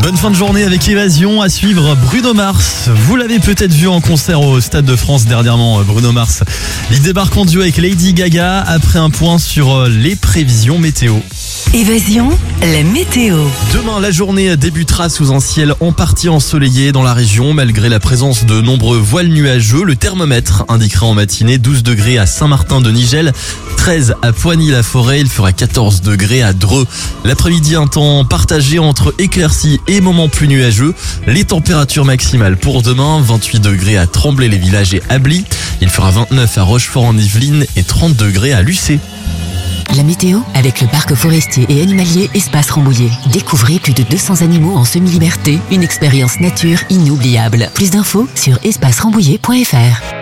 Bonne fin de journée avec Évasion. À suivre Bruno Mars. Vous l'avez peut-être vu en concert au Stade de France dernièrement, Bruno Mars. Il débarque en duo avec Lady Gaga après un point sur les prévisions météo. Évasion, la météo. Demain, la journée débutera sous un ciel en partie ensoleillé dans la région. Malgré la présence de nombreux voiles nuageux, le thermomètre indiquera en matinée 12 degrés à Saint-Martin-de-Nigel, 13 à Poigny-la-Forêt, il fera 14 degrés à Dreux. L'après-midi, un temps partagé entre éclaircies et moments plus nuageux. Les températures maximales pour demain, 28 degrés à Tremblay-les-Villages et Ably. Il fera 29 à Rochefort-en-Yvelines et 30 degrés à Lucé. La météo avec le parc forestier et animalier Espace Rambouillet. Découvrez plus de 200 animaux en semi-liberté. Une expérience nature inoubliable. Plus d'infos sur espacerambouillet.fr.